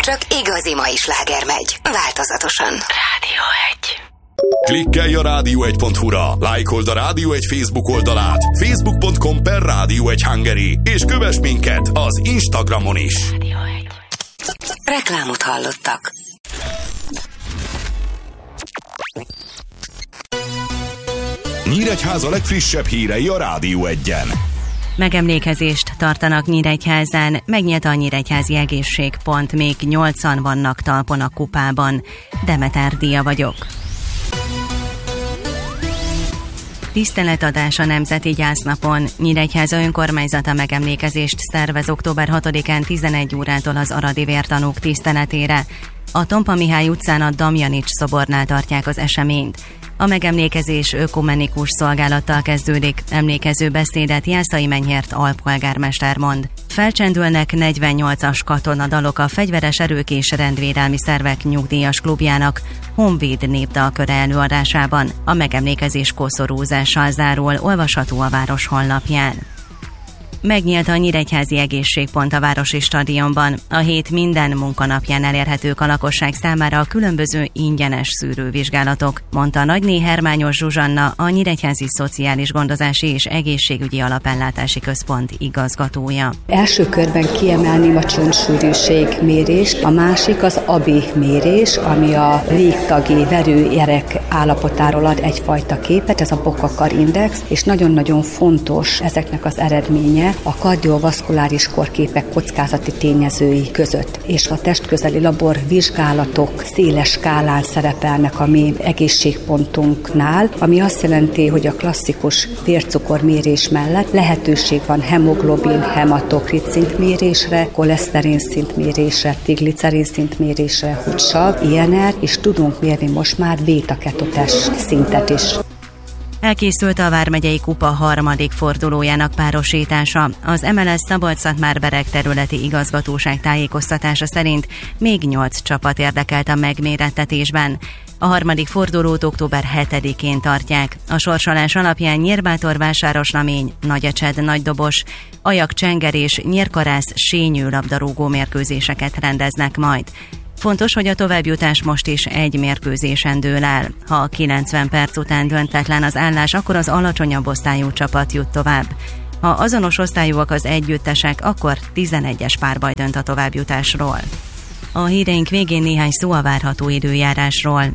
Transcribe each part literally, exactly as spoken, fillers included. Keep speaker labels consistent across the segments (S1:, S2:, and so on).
S1: csak igazi mai sláger megy, változatosan.
S2: Rádió egy.
S3: Klikkelj a rádió egy pont hu-ra, lájkold a Rádió egy Facebook oldalát, facebook pont com per Rádió egy Hungary, és kövess minket az Instagramon is.
S2: Rádió egy.
S1: Reklámot hallottak.
S3: Nyíregyháza legfrissebb hírei a Rádió egyen.
S4: Megemlékezést tartanak Nyíregyházán, megnyílt a Nyíregyházi Egészségpont, még nyolcan vannak talpon a kupában. Demeter Díja vagyok. Tiszteletadás a Nemzeti Gyásznapon. Nyíregyháza önkormányzata megemlékezést szervez október hatodikán tizenegy órától az aradi vértanúk tiszteletére. A Tompa Mihály utcán a Damjanics szobornál tartják az eseményt. A megemlékezés ökumenikus szolgálattal kezdődik, emlékező beszédet Jászai Menyhért alpolgármester mond. Felcsendülnek negyvennyolcas katonadalok a Fegyveres Erők és Rendvédelmi Szervek Nyugdíjas Klubjának Honvéd népdalköre előadásában. A megemlékezés koszorúzással zárul, olvasható a város honlapján. Megnyílt a Nyíregyházi Egészségpont a Városi Stadionban. A hét minden munkanapján elérhetők a lakosság számára a különböző ingyenes szűrővizsgálatok, mondta Nagyné Hermányos Zsuzsanna, a Nyíregyházi Szociális Gondozási és Egészségügyi Alapellátási Központ igazgatója.
S5: Első körben kiemelném a csontsűrűség mérést, a másik az á bé mérés, ami a légtagi verőjerek állapotáról ad egyfajta képet, ez a Bockakar Index, és nagyon-nagyon fontos ezeknek az eredménye a kardiovaszkuláris korképek kockázati tényezői között, és a testközeli laborvizsgálatok széles skálán szerepelnek a mi egészségpontunknál, ami azt jelenti, hogy a klasszikus vércukormérés mellett lehetőség van hemoglobin, hematokrit szintmérésre, koleszterin szintmérésre, triglicerin szintmérésre, húgysav, i en er, és tudunk mérni most már béta-ketotest szintet is.
S4: Elkészült a Vármegyei Kupa harmadik fordulójának párosítása. Az em el es Szabolcs-Szatmár-Bereg területi igazgatóság tájékoztatása szerint még nyolc csapat érdekelt a megmérettetésben. A harmadik fordulót október hetedikén tartják. A sorsolás alapján Nyírbátor-Vásárosnamény, Nagyecsed, Nagydobos, Ajak-Csenger és Nyírkarász sényű labdarúgó mérkőzéseket rendeznek majd. Fontos, hogy a továbbjutás most is egy mérkőzésen dől el. Ha kilencven perc után döntetlen az állás, akkor az alacsonyabb osztályú csapat jut tovább. Ha azonos osztályúak az együttesek, akkor tizenegyes párbaj dönt a továbbjutásról. A híreink végén néhány szó a várható időjárásról.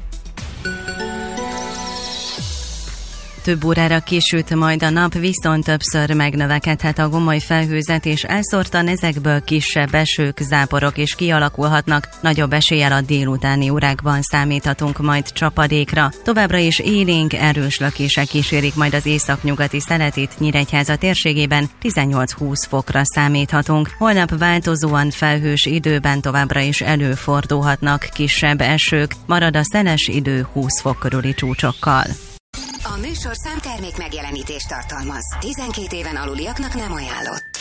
S4: Több órára kisüt majd a nap, viszont többször megnövekedhet a gomoly felhőzet, és elszórtan ezekből kisebb esők, záporok is kialakulhatnak. Nagyobb eséllyel a délutáni órákban számíthatunk majd csapadékra. Továbbra is élénk, erős lökések kísérik majd az északnyugati szeletét, Nyíregyháza térségében tizennyolc-húsz fokra számíthatunk. Holnap változóan felhős időben továbbra is előfordulhatnak kisebb esők, marad a szeles idő húsz fok körüli csúcsokkal.
S1: A műsor számtermék megjelenítést tartalmaz. tizenkét éven aluliaknak nem ajánlott.